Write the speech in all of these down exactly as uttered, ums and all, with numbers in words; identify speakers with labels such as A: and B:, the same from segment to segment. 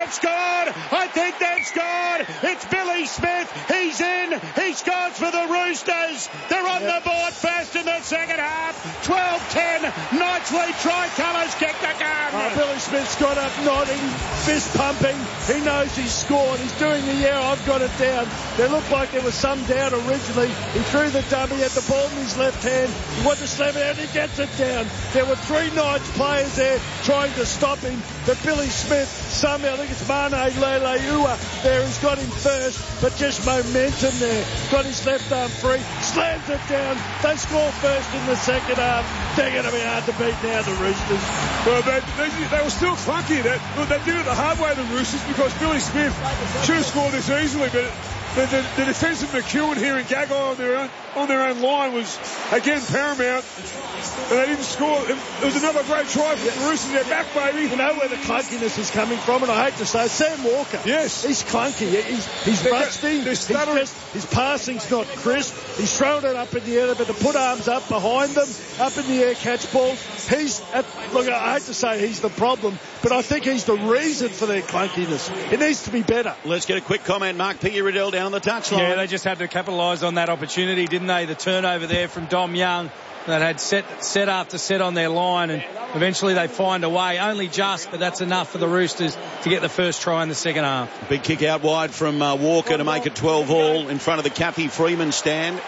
A: they've scored. I think they've scored. It's Billy Smith. He's in. He scores for the Roosters. They're on yep. the board first in the second half. twelve ten. Knights lead. Tricolours kick the gun.
B: Oh, Billy Smith's got up nodding, fist pumping. He knows he's scored. He's doing the yeah, I've got it down. There looked like there was some doubt originally. He threw the dummy, had the ball in his left hand. He wanted to slam it out and he gets it down. There were three Knights players there trying to stop him. But Billy Smith, somehow, I think it's Mane Leilua there, who's got him first, but just momentum there. Got his left arm free, slams it down. They score first in the second half. They're going to be hard to beat now, the Roosters.
C: Well, they, they, they were still clunky. They, they did it the hard way, the Roosters, because Billy Smith should have scored this easily, but the, the, the defence of McEwen here and Gagai on their own, on their own line was, again, paramount. And they didn't score. It was another great try for the Roosters. They're back, baby.
B: You know where the clunkiness is coming from, and I hate to say it, Sam Walker.
C: Yes.
B: He's clunky. He's, he's
C: they're,
B: rusty.
C: They're
B: he's just, his passing's not crisp. He's throwing it up in the air, but to put arms up behind them, up in the air, catch balls. He's, at, look, I hate to say he's the problem, but I think he's the reason for their clunkiness. It needs to be better.
A: Let's get a quick comment. Mark Piggy-Riddell down on the touchline.
D: Yeah, they just had to capitalise on that opportunity, didn't they? The turnover there from Dom Young that had set set after set on their line, and eventually they find a way. Only just, but that's enough for the Roosters to get the first try in the second half.
A: Big kick out wide from uh, Walker to make it twelve all in front of the Kathy Freeman stand.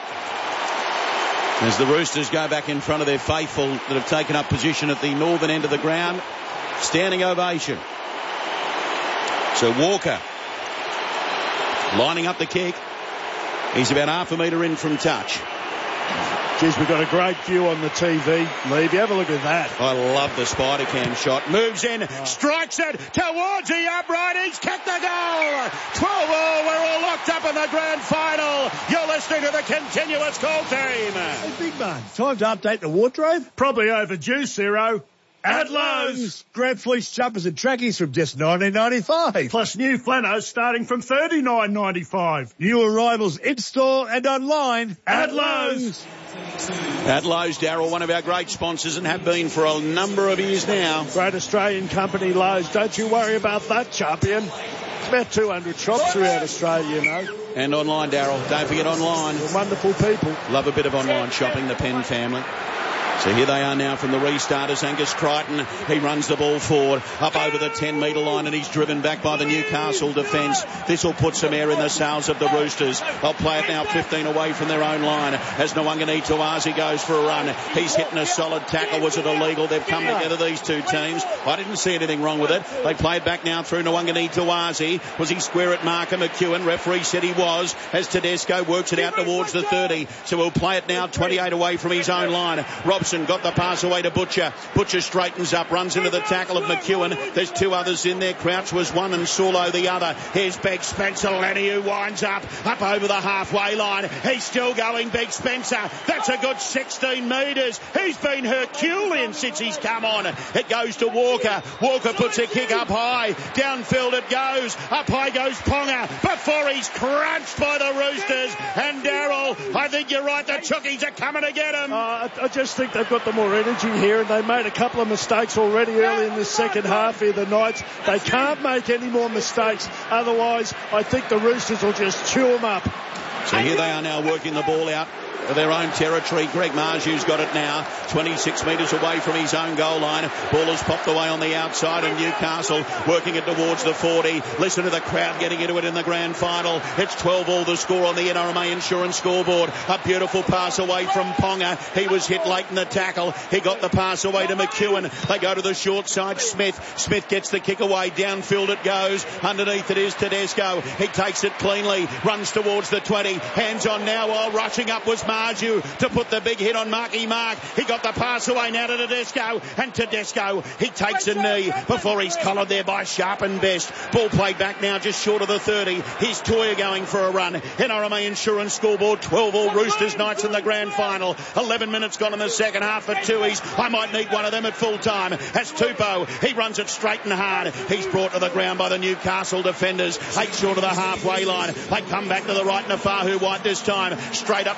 A: As the Roosters go back in front of their faithful that have taken up position at the northern end of the ground. Standing ovation. So Walker lining up the kick. He's about half a metre in from touch.
B: Geez, we've got a great view on the T V. Leave, you have a look at that.
A: I love the spider cam shot. Moves in, oh. strikes it towards the upright. He's kicked the goal. twelve all. We're all locked up in the grand final. You're listening to the continuous call team.
B: Hey, big man, time to update the wardrobe?
E: Probably overdue, Ciro. At Lowe's.
B: Grab fleece jumpers and trackies from just nineteen ninety-five.
E: Plus new flannels starting from thirty-nine ninety-five.
B: New arrivals in-store and online.
E: At Lowe's.
A: At Lowe's, Darryl, one of our great sponsors and have been for a number of years now.
B: Great Australian company, Lowe's. Don't you worry about that, champion. It's about two hundred shops throughout Australia, you know.
A: And online, Darryl. Don't forget online.
B: They're wonderful people.
A: Love a bit of online shopping, the Penn family. So here they are now from the restarters. Angus Crichton, he runs the ball forward, up over the ten metre line, and he's driven back by the Newcastle defence. This will put some air in the sails of the Roosters. They'll play it now fifteen away from their own line as Nwangani Tawazi goes for a run. He's hitting a solid tackle. Was it illegal? They've come together, these two teams. I didn't see anything wrong with it. They play it back now through Nwangani Tawazi. Was he square at marker? McEwen, referee said he was, as Tedesco works it out towards the thirty. So we'll play it now twenty-eight away from his own line. Robson got the pass away to Butcher. Butcher straightens up, runs into the tackle of McEwen. There's two others in there. Crouch was one and Saulo the other. Here's Big Spencer Lenny, who winds up, up over the halfway line. He's still going, Big Spencer. That's a good sixteen metres. He's been Herculean since he's come on. It goes to Walker. Walker puts a kick up high. Downfield it goes. Up high goes Ponga before he's crunched by the Roosters. And Darryl, I think you're right. The Chookies are coming to get him.
B: Uh, I, I just think they've got the more energy here, and they made a couple of mistakes already early in the second half here, the Knights. They can't make any more mistakes, otherwise I think the Roosters will just chew them up.
A: So here they are now working the ball out of their own territory. Greg Marju's got it now, twenty-six metres away from his own goal line. Ball has popped away on the outside, and Newcastle working it towards the forty. Listen to the crowd getting into it in the grand final. It's twelve all the score on the N R M A Insurance scoreboard. A beautiful pass away from Ponga. He was hit late in the tackle. He got the pass away to McEwen. They go to the short side. Smith. Smith gets the kick away. Downfield it goes. Underneath it is Tedesco. He takes it cleanly. Runs towards the twenty. Hands on now while rushing up was Marju to put the big hit on Marky Mark. He got the pass away now to Tedesco, and Tedesco, he takes a knee before he's collared there by Sharp and Best. Ball played back now just short of the thirty. Here's Toya going for a run. N R M A Insurance scoreboard, twelve all Roosters Knights in the grand final. eleven minutes gone in the second half for Tui's. I might need one of them at full time. As Tupou, he runs it straight and hard. He's brought to the ground by the Newcastle defenders. Eight short of the halfway line. They come back to the right, Nafahu White this time. Straight up the middle of the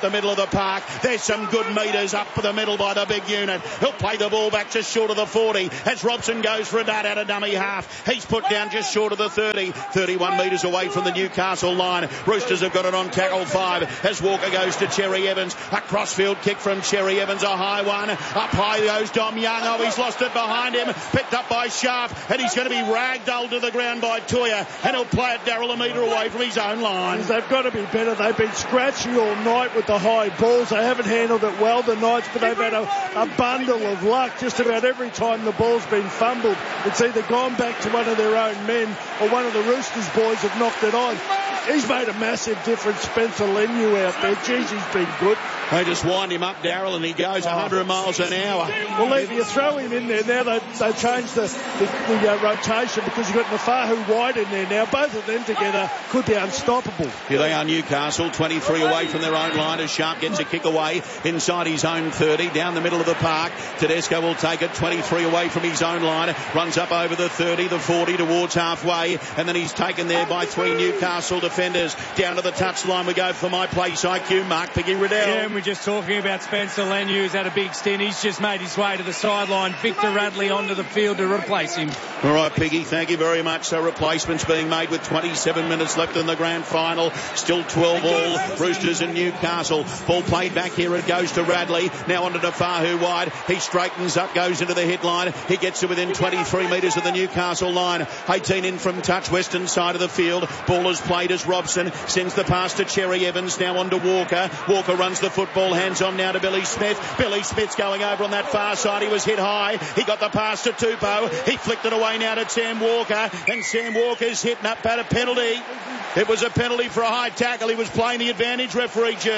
A: the park. There's some good metres up for the middle by the big unit. He'll play the ball back just short of the forty as Robson goes for a dart out of dummy half. He's put down just short of the thirty. thirty-one metres away from the Newcastle line. Roosters have got it on tackle five as Walker goes to Cherry Evans. A crossfield kick from Cherry Evans, a high one. Up high goes Dom Young. Oh, he's lost it behind him. Picked up by Sharp, and he's going to be ragdolled to the ground by Toya, and he'll play it Darryl a metre away from his own line.
B: They've got to be better. They've been scratchy all night with the high balls. They haven't handled it well the Knights, but they've had a, a bundle of luck just about every time the ball's been fumbled. It's either gone back to one of their own men or one of the Roosters boys have knocked it on. He's made a massive difference, Spencer Leniu out there. Jeez, he's been good.
A: They just wind him up, Darryl, and he goes one hundred miles an hour.
B: Well, if you throw him in there now, they, they changed the, the, the uh, rotation because you've got Nafahu wide in there now. Both of them together could be unstoppable.
A: Here they are, Newcastle, twenty-three away from their own line as Sharp gets a kick away inside his own thirty, down the middle of the park. Tedesco will take it, twenty-three away from his own line, runs up over the thirty, the forty towards halfway, and then he's taken there by three Newcastle defenders. Down to the touchline we go for My Place I Q, Mark Piggy Riddell.
D: Yeah, and we're just talking about Spencer Leniu, who's had a big stint. He's just made his way to the sideline. Victor Radley onto the field to replace him.
A: All right, Piggy, thank you very much. So replacements being made with twenty-seven minutes left in the grand final. Still twelve all, Roosters and Newcastle. Ball played back here, it goes to Radley. Now onto Nafahu wide. He straightens up, goes into the hit line. He gets to within twenty-three metres of the Newcastle line. eighteen in from touch, western side of the field. Ball is played as Robson sends the pass to Cherry Evans. Now on to Walker. Walker runs the football, hands on now to Billy Smith. Billy Smith's going over on that far side. He was hit high. He got the pass to Tupou. He flicked it away now to Sam Walker, and Sam Walker's hitting up at a penalty. It was a penalty for a high tackle. He was playing the advantage, referee G.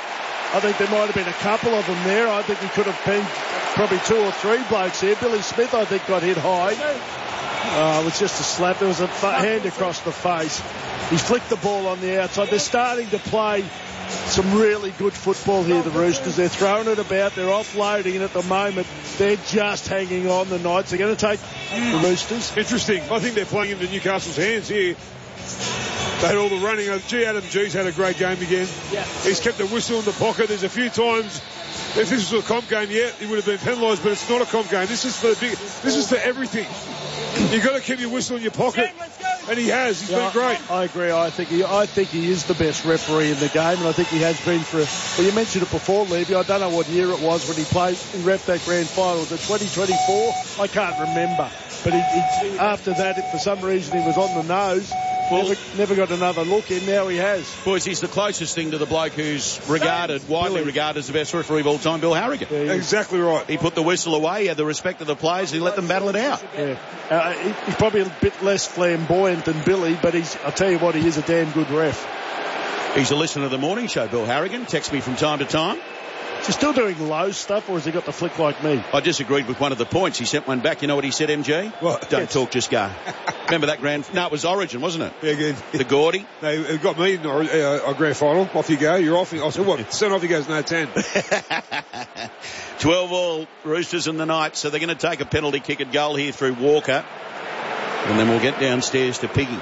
B: I think there might have been a couple of them there. I think he could have been probably two or three blokes here. Billy Smith, I think, got hit high. Uh, it was just a slap. There was a fa- hand across the face. He flicked the ball on the outside. They're starting to play some really good football here, the Roosters. They're throwing it about. They're offloading, and at the moment, they're just hanging on. The Knights are going to take the Roosters.
C: Interesting. I think they're playing into Newcastle's hands here. They had all the running. G. Adam G's had a great game again.
B: Yeah.
C: He's kept the whistle in the pocket. There's a few times, if this was a comp game, yeah, he would have been penalised, but it's not a comp game. This is for the big. This is for everything. You've got to keep your whistle in your pocket, and he has. He's
B: yeah,
C: been great.
B: I, I agree. I think he, I think he is the best referee in the game, and I think he has been for. Well, you mentioned it before, Levy. I don't know what year it was when he played and ref that grand final. Was it twenty twenty-four? I can't remember. But he, he, after that, if for some reason he was on the nose. Well, never, never got another look in. Now he has.
A: Boys, he's the closest thing to the bloke who's regarded, widely Billy. regarded as the best referee of all time, Bill Harrigan.
B: Yeah,
C: exactly right.
A: He put the whistle away, he had the respect of the players, and he let them battle it out.
B: Yeah. Uh, he, he's probably a bit less flamboyant than Billy, but he's, I'll tell you what, he is a damn good ref.
A: He's a listener to the morning show, Bill Harrigan. Texts me from time to time.
B: Is he still doing low stuff, or has he got the flick like me?
A: I disagreed with one of the points. He sent one back. You know what he said, M G?
C: What?
A: Don't yes. talk, just go. Remember that grand... No, it was Origin, wasn't it?
C: Yeah, good.
A: The Gordy.
C: They it got me in a uh, grand final. Off you go. You're off. I said, what? Seven off he goes. No, ten.
A: twelve all, Roosters and the Knights. So they're going to take a penalty kick at goal here through Walker. And then we'll get downstairs to Piggy.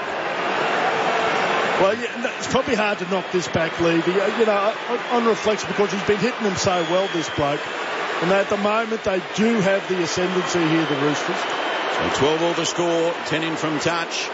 B: Well, yeah, it's probably hard to knock this back, Levy. You know, on reflection, because he's been hitting them so well, this bloke. And at the moment, they do have the ascendancy here, the Roosters.
A: So twelve all the score, ten in from touch.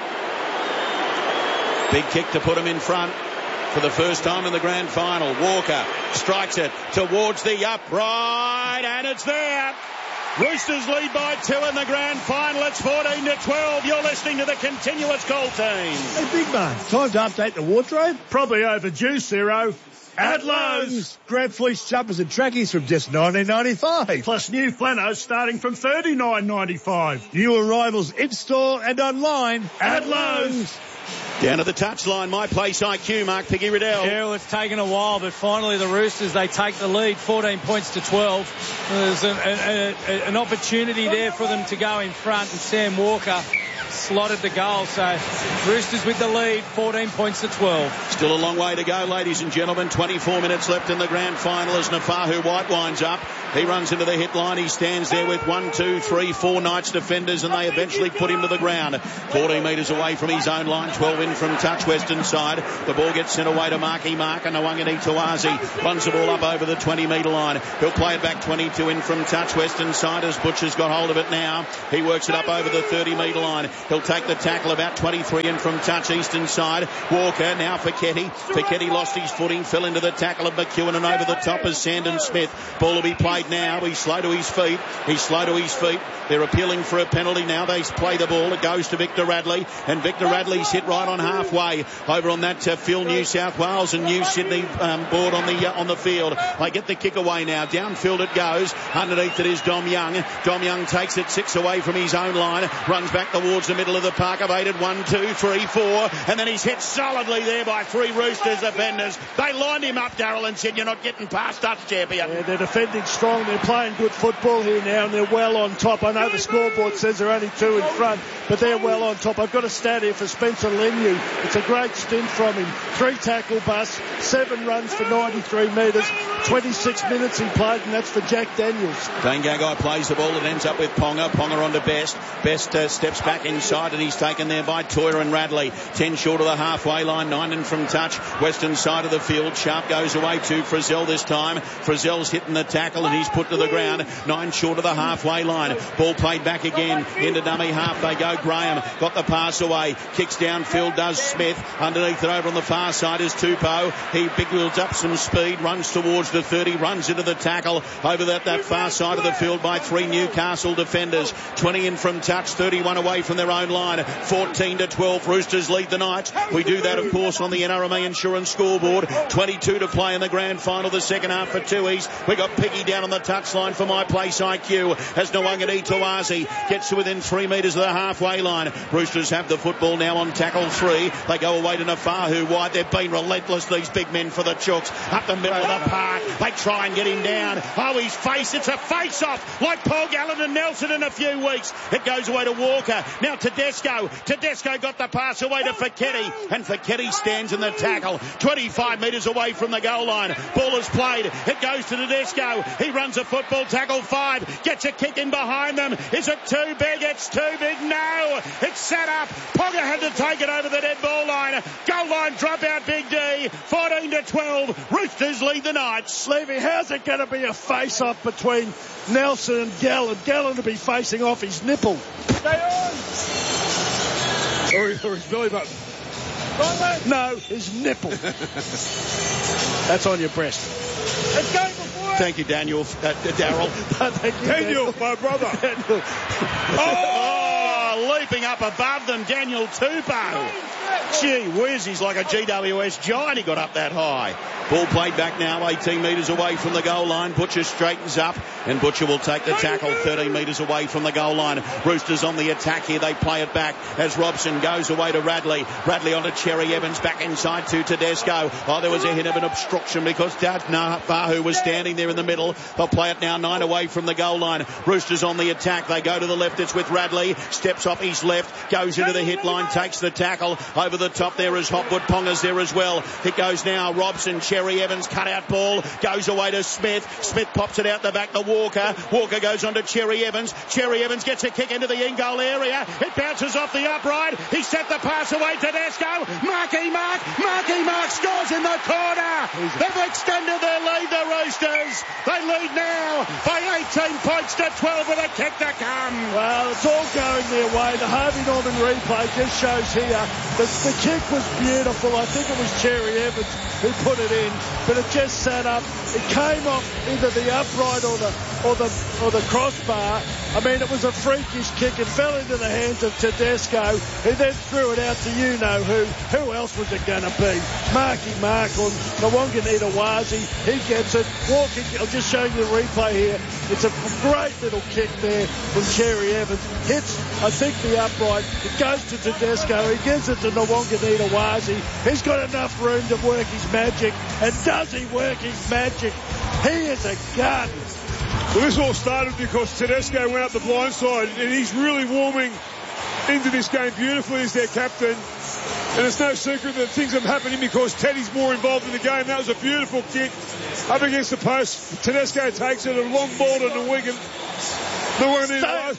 A: Big kick to put him in front for the first time in the grand final. Walker strikes it towards the upright, and it's there. Roosters lead by two in the grand final. It's fourteen to twelve. You're listening to the Continuous Call Team.
F: Hey, big man, time to update the wardrobe?
E: Probably overdue, Ciro. At Lowe's.
F: Grab fleece jumpers and trackies from just nineteen ninety-five.
E: Plus new flannels starting from thirty-nine ninety-five.
F: New arrivals in-store and online.
E: At Lowe's.
A: Down to the touchline, My Place I Q, Mark Piggy Riddell.
D: Yeah, well, it's taken a while, but finally the Roosters, they take the lead, fourteen points to twelve. There's an, a, a, an opportunity there for them to go in front, and Sam Walker slotted the goal. So Roosters with the lead, fourteen points to twelve.
A: Still a long way to go, ladies and gentlemen. twenty-four minutes left in the grand final as Nafahu White winds up. He runs into the hit line. He stands there with one, two, three, four Knights defenders, and they eventually put him to the ground. fourteen metres away from his own line, twelve in from touch western side. The ball gets sent away to Marky Mark, and Nawangani Tawazi runs the ball up over the twenty metre line. He'll play it back twenty-two in from touch western side as Butcher's got hold of it now. He works it up over the thirty metre line. He'll take the tackle about twenty-three in from touch eastern side. Walker now for Ketty. Fiketti lost his footing, fell into the tackle of McEwen, and over the top is Sandon Smith. Ball will be played now. He's slow to his feet. He's slow to his feet. They're appealing for a penalty now. They play the ball. It goes to Victor Radley, and Victor Radley's hit right on halfway over on that uh, Phil New South Wales and New Sydney um, board on the uh, on the field. They get the kick away now. Downfield it goes. Underneath it is Dom Young. Dom Young takes it six away from his own line. Runs back towards the middle of the park. Evaded one, two, three, four, and then he's hit solidly there by three Roosters defenders. They lined him up, Darryl, and said, "You're not getting past us, champion."
B: Yeah, they're defending strong. They're playing good football here now, and they're well on top. I know the scoreboard says they're only two in front, but they're well on top. I've got a stat here for Spencer Leniu. It's a great stint from him. Three tackle busts, seven runs for ninety-three metres, twenty-six minutes he played, and that's for Jack Daniels.
A: Dane Gagai plays the ball. It ends up with Ponga. Ponga on to Best. Best uh, steps back inside, and he's taken there by Toyer and Radley. Ten short of the halfway line, nine in from touch. Western side of the field. Sharp goes away to Frizzell this time. Frizzell's hitting the tackle, and he's put to the ground. Nine short of the halfway line. Ball played back again. Into dummy half they go. Graham got the pass away. Kicks downfield does Smith. Underneath it over on the far side is Tupou. He big wheels up some speed. Runs towards the thirty. Runs into the tackle. Over that, that far side of the field by three Newcastle defenders. twenty in from touch. thirty-one away from their own line. fourteen to twelve. Roosters lead the Knights. We do that, of course, on the N R M A Insurance scoreboard. twenty-two to play in the grand final. The second half for Tui's. We got Piggy down on the touchline for My Place I Q as Nawangani Tawazi gets to within three metres of the halfway line. Roosters have the football now on tackle three. They go away to Nafahu wide. They've been relentless, these big men, for the Chooks. Up the middle of the park. They try and get him down. Oh, his face. It's a face-off like Paul Gallen and Nelson in a few weeks. It goes away to Walker. Now Tedesco. Tedesco got the pass away to Fiketti, and Fiketti stands in the tackle. twenty-five metres away from the goal line. Ball is played. It goes to Tedesco. He runs a football tackle five. Gets a kick in behind them. Is it too big? It's too big. No. It's set up. Ponga had to take it over the dead ball line. Goal line drop out, Big D. fourteen to twelve. Roosters lead the Knights.
B: Levy, how's it going to be a face-off between Nelson and Gallen? Gallen to be facing off his nipple. Stay on.
C: Or, or his belly button.
B: No, his nipple. That's on your breast. It's going before.
A: Thank you, Daniel. Uh, Darryl.
B: Thank you,
C: Daniel, my brother.
B: Daniel.
A: Oh, leaping up above them, Daniel Tupou. Gee whiz, he's like a G W S giant. He got up that high. Ball played back now, eighteen metres away from the goal line. Butcher straightens up, and Butcher will take the tackle thirteen metres away from the goal line. Roosters on the attack here. They play it back as Robson goes away to Radley. Radley onto Cherry Evans, back inside to Tedesco. Oh, there was a hit of an obstruction because Nafahu was standing there in the middle. They'll play it now nine away from the goal line. Roosters on the attack. They go to the left. It's with Radley. Steps off his left. Goes into the hit line. Takes the tackle. Over the top there is Hopwood. Ponga's there as well. It goes now. Robson, Cherry Evans, cut out ball. Goes away to Smith. Smith pops it out the back to Walker. Walker goes on to Cherry Evans. Cherry Evans gets a kick into the in goal area. It bounces off the upright. He set the pass away. Tedesco. Marky Mark. Marky Mark scores in the corner. They've extended their lead, the Roosters. They lead now by eighteen points to twelve with a kick to come.
B: Well, it's all going their way. The Harvey Norman replay just shows here that the kick was beautiful. I think it was Cherry Evans who put it in, but it just sat up. It came off either the upright or the or the or the crossbar. I mean, it was a freakish kick. It fell into the hands of Tedesco, who then threw it out to you know who. Who else was it going to be? Marky Mark or Nawangani Tawazi. He gets it. Walking. I'll just show you the replay here. It's a great little kick there from Cherry Evans. Hits, I think, the upright. It goes to Tedesco. He gives it to Nawangani Tawazi. He's got enough room to work his magic. And does he work his magic? He is a gun.
C: Well, this all started because Tedesco went up the blind side, and he's really warming into this game beautifully as their captain. And it's no secret that things have happened because Teddy's more involved in the game. That was a beautiful kick up against the post. Tedesco takes it, a long ball to Nwigan. Nwigan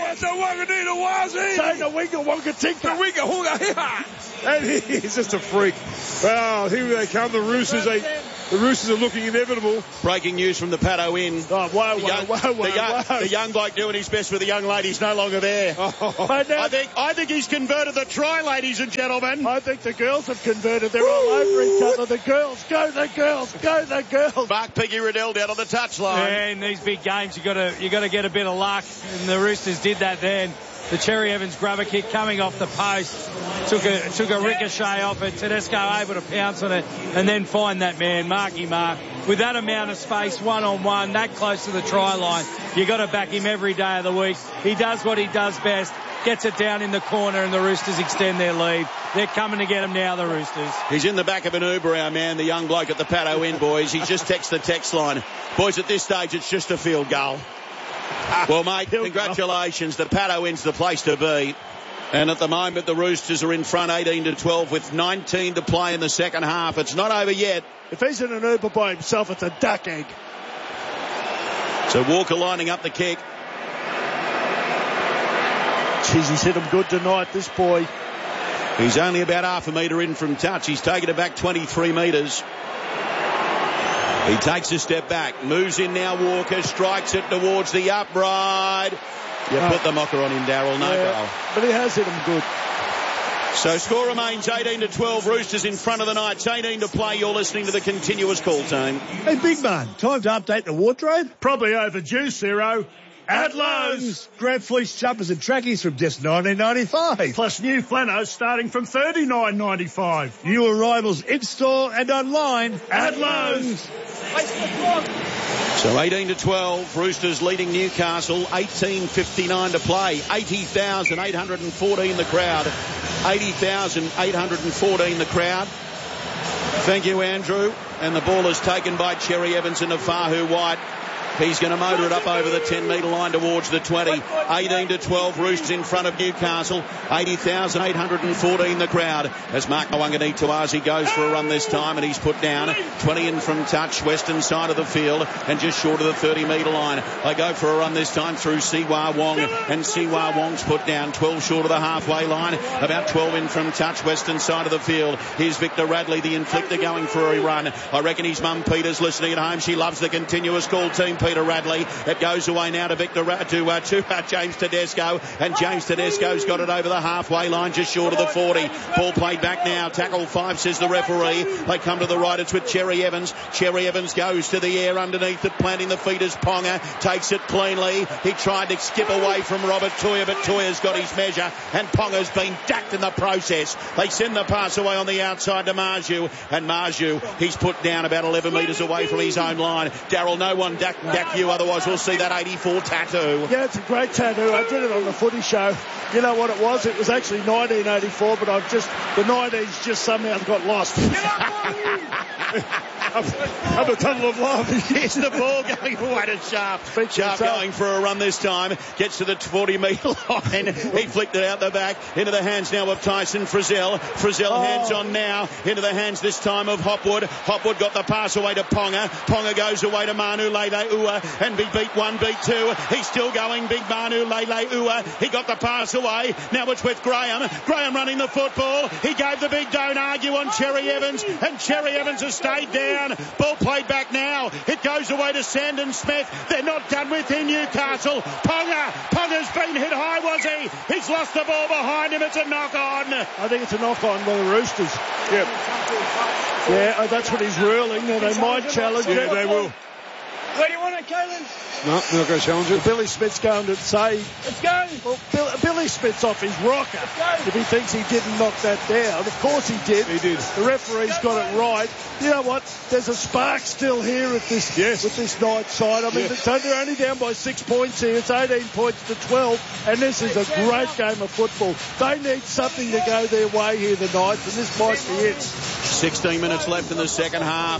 B: Say Nwigan Wongatinka.
C: Nwigan And he is just a freak. Well, here they come, the Roosters. They, the Roosters are looking inevitable.
A: Breaking news from the Paddo Inn.
B: Oh, whoa,
A: The
B: whoa,
A: young,
B: whoa, whoa,
A: the young,
B: whoa.
A: the young bloke doing his best with the young lady's no longer there.
C: Oh.
B: Mate, now,
A: I think I think he's converted the try, ladies and gentlemen.
B: I think the girls have converted. They're all over each other. The girls, go the girls, go the girls.
A: Mark Piggy Riddell down on the touchline.
D: Yeah, in these big games, you got to you got to get a bit of luck, and the Roosters did that then. The Cherry Evans grubber kick coming off the post took a took a ricochet off it. Tedesco able to pounce on it and then find that man, Marky Mark. With that amount of space, one on one, that close to the try line, you got to back him every day of the week. He does what he does best. Gets it down in the corner and the Roosters extend their lead. They're coming to get him now, the Roosters.
A: He's in the back of an Uber, our man, the young bloke at the Paddo Inn, boys. He's just texted the text line. Boys, at this stage, it's just a field goal. Well, mate, congratulations. The Paddo Inn's the place to be. And at the moment, the Roosters are in front eighteen to twelve with nineteen to play in the second half. It's not over yet.
B: If he's in an Uber by himself, it's a duck egg.
A: So Walker lining up the kick.
B: Jeez, he's hit him good tonight, this boy.
A: He's only about half a metre in from touch. He's taken it back twenty-three metres. He takes a step back, moves in now, Walker, strikes it towards the upright. You
B: Oh.
A: put the mocker on him, Darryl, no
B: Yeah,
A: goal.
B: but he has hit him good.
A: So score remains eighteen to twelve, Roosters in front of the Knights, eighteen to play. You're listening to the continuous call team.
F: Hey, big man, time to update the wardrobe?
E: Probably overdue, Ciro. At Lowe's.
F: Grab fleece jumpers and trackies from just nineteen ninety-five.
E: Plus new flannels starting from thirty-nine ninety-five.
F: New arrivals in-store and online
E: At Lowe's.
A: So eighteen to twelve, Roosters leading Newcastle, eighteen fifty-nine to play, eighty thousand eight hundred fourteen the crowd, eighty thousand eight hundred fourteen the crowd. Thank you, Andrew. And the ball is taken by Cherry Evans into Fahu White. He's going to motor it up over the ten metre line towards the twenty. eighteen to twelve, Roosters in front of Newcastle. eighty thousand eight hundred fourteen the crowd. As Mark Wanganituazi goes for a run this time, and he's put down. twenty in from touch, western side of the field, and just short of the thirty metre line. They go for a run this time through Siwa Wong, and Siwa Wong's put down. twelve short of the halfway line, about twelve in from touch, western side of the field. Here's Victor Radley, the inflictor, going for a run. I reckon his mum Peter's listening at home. She loves the continuous call team, Peter Radley. It goes away now to Victor Ra- to, uh, to uh, James Tedesco, and James Tedesco's got it over the halfway line, just short of the forty. Ball played back now. Tackle five, says the referee. They come to the right. It's with Cherry Evans. Cherry Evans goes to the air underneath it, planting the feet as Ponga takes it cleanly. He tried to skip away from Robert Toya, but Toya's got his measure, and Ponga's been ducked in the process. They send the pass away on the outside to Marju, and Marju, he's put down about eleven metres away from his own line. Darryl, no one duck, duck you, otherwise we'll see that eighty-four tattoo.
B: Yeah, it's a great tattoo. I did it on the footy show. You know what it was? It was actually nineteen eighty-four, but I've just, the nineties just somehow got lost.
C: Up a tunnel of love.
A: Here's the ball going away to Sharp. Sharp going for a run this time. Gets to the forty metre line. He flicked it out the back. Into the hands now of Tyson Frizzell. Frizzell
B: Oh.
A: hands on now. Into the hands this time of Hopwood. Hopwood got the pass away to Ponga. Ponga goes away to Manu Lele Ua. And be beat one, beat two. He's still going. Big Manu Lele Ua. He got the pass away. Now it's with Graham. Graham running the football. He gave the big don't argue on Cherry Evans. And Cherry Evans has stayed down. Ball played back now. It goes away to Sandon Smith. They're not done with in Newcastle. Ponga. Ponga's been hit high, was he? He's lost the ball behind him. It's a knock on.
B: I think it's a knock on by the Roosters.
C: Yep.
B: Yeah, oh, that's what he's ruling. Now they might challenge
C: Yeah,
B: it.
C: they will.
G: Where do you want it, Caelan?
C: No, they're not going to challenge it.
B: Billy Smith's going to say,
G: Let's go.
B: well, Bill, Billy Smith's off his rocker if he thinks he didn't knock that down. Of course he did.
C: He did.
B: The referee's got it right. You know what? There's a spark still here at this
C: Yes.
B: with this night side. I mean,
C: Yes.
B: they're they're only down by six points here. It's eighteen points to twelve, and this is a great game of football. They need something to go their way here, the Knights, and this might be it.
A: sixteen minutes left in the second half.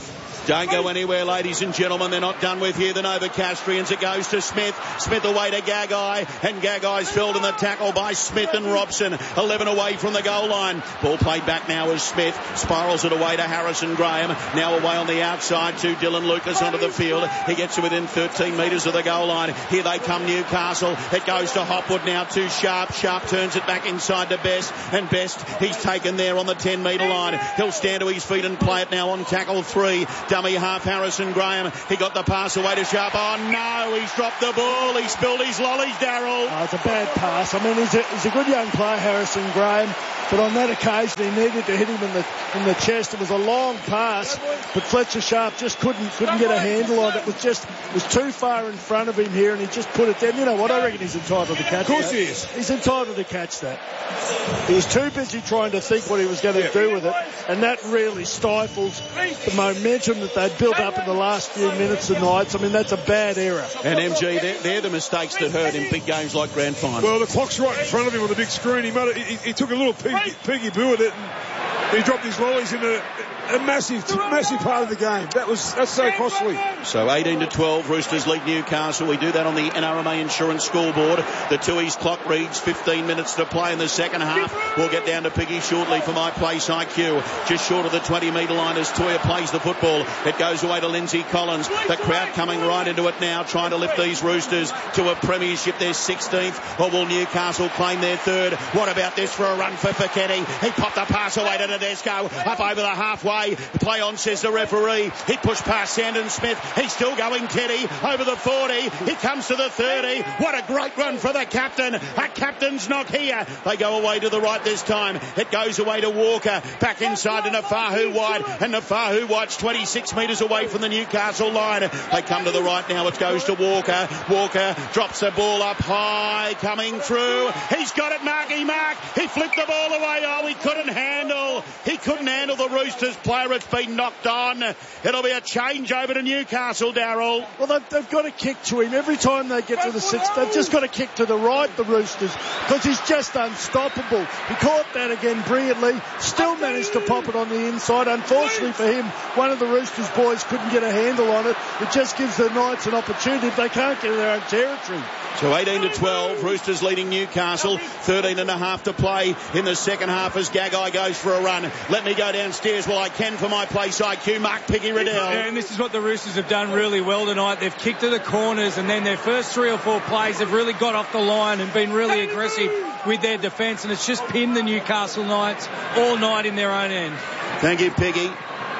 A: Don't go anywhere, ladies and gentlemen. They're not done with here. The Novocastrians. It goes to Smith. Smith away to Gagai. And Gagai's felled in the tackle by Smith and Robson. eleven away from the goal line. Ball played back now as Smith spirals it away to Harrison Graham. Now away on the outside to Dylan Lucas onto the field. He gets to within thirteen metres of the goal line. Here they come, Newcastle. It goes to Hopwood now to Sharp. Sharp turns it back inside to Best. And Best, he's taken there on the ten metre line. He'll stand to his feet and play it now on tackle three. Dummy half Harrison Graham. He got the pass away to Sharp. Oh no, he's dropped the ball. He spilled his lollies, Daryl.
B: Oh, it's a bad pass. I mean, he's a, he's a good young player, Harrison Graham. But on that occasion, he needed to hit him in the in the chest. It was a long pass, but Fletcher Sharp just couldn't couldn't get a handle on it. It was just it was too far in front of him here, and he just put it down. You know what? I reckon he's entitled to catch that.
C: Of course he is.
B: He's entitled to catch that. He was too busy trying to think what he was going to do with it, and that really stifles the momentum that they'd built up in the last few minutes and nights. I mean, that's a bad error.
A: And M G, they're, they're the mistakes that hurt in big games like grand final.
C: Well, the clock's right in front of him on the big screen. He, made it, he, he took a little piggy, piggy boo at it, and he dropped his lollies in a, a massive, massive part of the game. That was that's so costly.
A: So eighteen to twelve, Roosters lead Newcastle. We do that on the N R M A Insurance scoreboard. The two-e's clock reads fifteen minutes to play in the second half. We'll get down to Piggy shortly for My Place I Q. Just short of the twenty metre line as Toya plays the football. It goes away to Lindsay Collins. The crowd coming right into it now, trying to lift these Roosters to a premiership. They're sixteenth. Or will Newcastle claim their third? What about this for a run for Fischetti? He popped the pass away to Tedesco. Up over the halfway. Play on, says the referee. He pushed past Sandon Smith. He's still going, Teddy, over the forty. He comes to the thirty. What a great run for the captain. A captain's knock here. They go away to the right this time. It goes away to Walker. Back inside to Nafahu wide. And Nafahu wide's twenty-six metres away from the Newcastle line. They come to the right now. It goes to Walker. Walker drops the ball up high. Coming through. He's got it, Marky Mark. He flicked the ball away. Oh, he couldn't handle. He couldn't handle the Roosters player. It's been knocked on. It'll be a change over to Newcastle, Darryl.
B: Well, they've, they've got to kick to him. Every time they get to the six, they've just got to kick to the right, the Roosters, because he's just unstoppable. He caught that again brilliantly. Still managed to pop it on the inside. Unfortunately for him, one of the Roosters boys couldn't get a handle on it. It just gives the Knights an opportunity if they can't get in their own territory.
A: So eighteen to twelve, Roosters leading Newcastle. thirteen and a half to play in the second half as Gagai goes for a run. Let me go downstairs while I can for My Place I Q. Mark Piggy Riddell.
D: Yeah, and this is what the Roosters have done really well tonight. They've kicked to the corners, and then their first three or four plays have really got off the line and been really aggressive with their defence, and it's just pinned the Newcastle Knights all night in their own end.
A: Thank you, Piggy.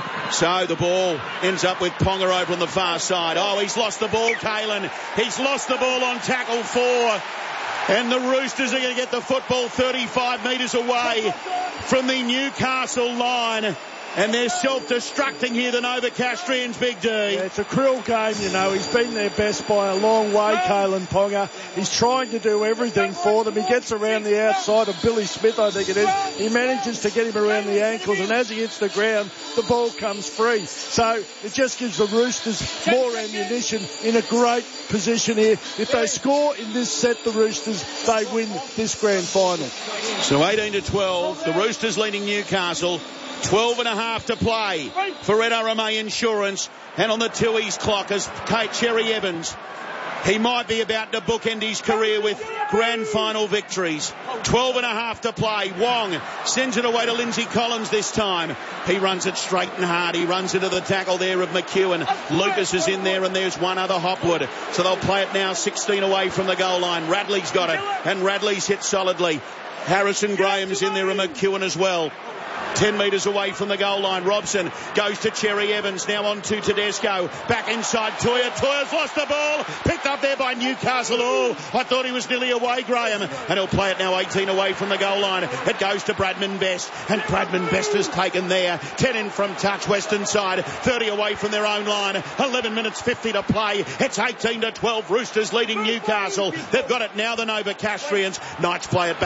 A: So the ball ends up with Ponga over on the far side. Oh, he's lost the ball, Kalen. He's lost the ball on tackle four. And the Roosters are going to get the football thirty-five metres away from the Newcastle line. And they're self-destructing here, the Novocastrians, Big D.
B: Yeah, it's a cruel game, you know. He's been their best by a long way, Kalen Ponga. He's trying to do everything for them. He gets around the outside of Billy Smith, I think it is. He manages to get him around the ankles, and as he hits the ground, the ball comes free. So it just gives the Roosters more ammunition in a great position here. If they score in this set, the Roosters, they win this grand final.
A: So eighteen to twelve, the Roosters leading Newcastle. twelve and a half to play for N R M A Insurance. And on the two-e's clock is Kate Cherry Evans. He might be about to bookend his career with grand final victories. twelve and a half to play. Wong sends it away to Lindsay Collins this time. He runs it straight and hard. He runs into the tackle there of McEwen. Lucas is in there, and there's one other Hopwood. So they'll play it now sixteen away from the goal line. Radley's got it, and Radley's hit solidly. Harrison Graham's in there, and McEwen as well. ten metres away from the goal line. Robson goes to Cherry Evans. Now on to Tedesco. Back inside Toya. Toya's lost the ball. Picked up there by Newcastle. Oh, I thought he was nearly away, Graham. And he'll play it now eighteen away from the goal line. It goes to Bradman Best. And Bradman Best is taken there. ten in from touch, western side. thirty away from their own line. eleven minutes fifty to play. It's eighteen to twelve. Roosters leading Newcastle. They've got it now, the Novocastrians. Knights play it back now through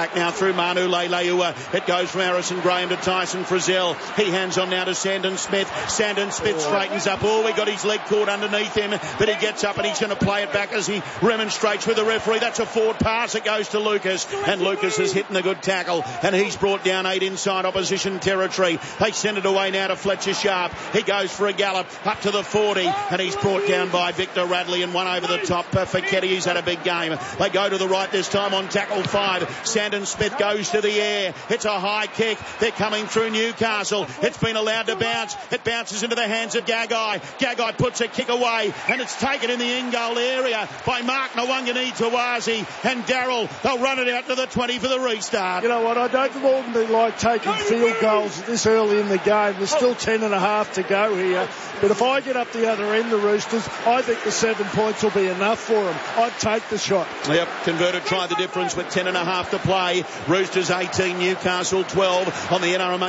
A: through Manu Leilua. It goes from Harrison Graham to Tyson Frizzell. He hands on now to Sandon Smith. Sandon Smith straightens up. Oh, he got his leg caught underneath him, but he gets up and he's going to play it back as he remonstrates with the referee. That's a forward pass. It goes to Lucas, and Lucas has hit a good tackle, and he's brought down eight inside opposition territory. They send it away now to Fletcher Sharp. He goes for a gallop up to the forty, and he's brought down by Victor Radley and one over the top for Ketty, who's had a big game. They go to the right this time on tackle five. Sandon Smith goes to the air. It's a high kick. They're coming through Newcastle. It's been allowed to bounce. It bounces into the hands of Gagai. Gagai puts a kick away, and it's taken in the in-goal area by Mark Nwangani Tawazi and Darrell. They'll run it out to the twenty for the restart.
B: You know what? I don't normally like taking field goals this early in the game. There's still ten and a half to go here. But if I get up the other end, the Roosters, I think the seven points will be enough for them. I'd take the shot.
A: Yep, converted, try the difference with ten and a half to play. Roosters eighteen, Newcastle twelve on the N R M A